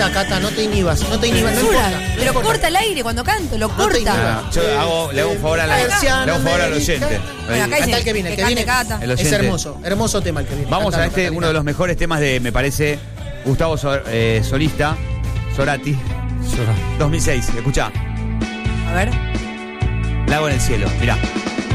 Cata, no te inhibas, no importa. Pero corta el aire cuando canto, lo corta. Yo le hago un favor al oyente. Bueno, acá Canta el que viene, Cata. El es oyente. hermoso tema el que viene. Vamos Cántalo, a Catalina. uno de los mejores temas de, me parece, Gustavo Solista, Sorati, 2006. Escuchá, A ver. Lago en el cielo, mirá.